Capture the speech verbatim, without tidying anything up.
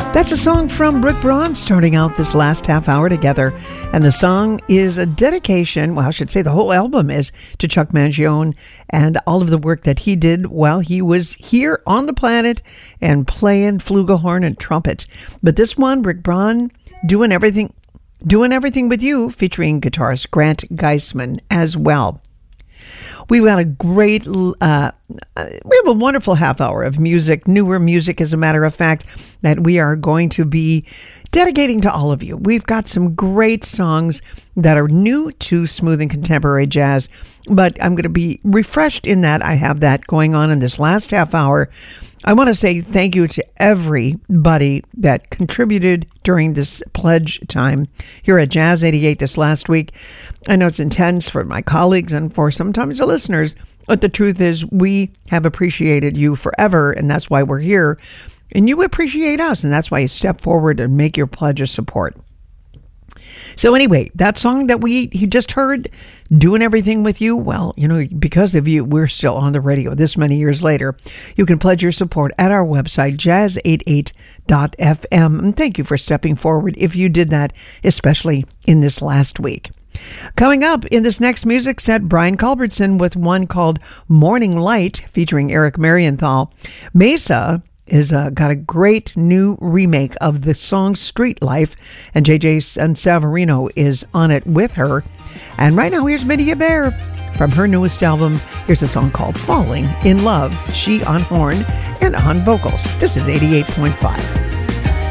That's a song from Rick Braun starting out this last half hour together. And the song is a dedication, well, I should say the whole album is, to Chuck Mangione and all of the work that he did while he was here on the planet and playing flugelhorn and trumpet. But this one, Rick Braun, doing everything, doing everything with you, featuring guitarist Grant Geisman as well. We've got a great, uh, we have a wonderful half hour of music, newer music, as a matter of fact, that we are going to be dedicating to all of you. We've got some great songs that are new to smooth and contemporary jazz, but I'm going to be refreshed in that I have that going on in this last half hour. I want to say thank you to everybody that contributed during this pledge time here at Jazz eighty-eight this last week. I know it's intense for my colleagues and for sometimes the listeners, but the truth is we have appreciated you forever, and that's why we're here. And you appreciate us, and that's why you step forward and make your pledge of support. So anyway, that song that we you just heard, Doing Everything With You, well, you know, because of you, we're still on the radio this many years later. You can pledge your support at our website, jazz eighty-eight dot f m. And thank you for stepping forward if you did that, especially in this last week. Coming up in this next music set, Brian Culbertson with one called Morning Light featuring Eric Marienthal. Mesa is uh, got a great new remake of the song Street Life, and J J Sansaverino is on it with her. And right now, here's Minnie Bear from her newest album. Here's a song called Falling in Love. She on horn and on vocals. This is eighty-eight point five.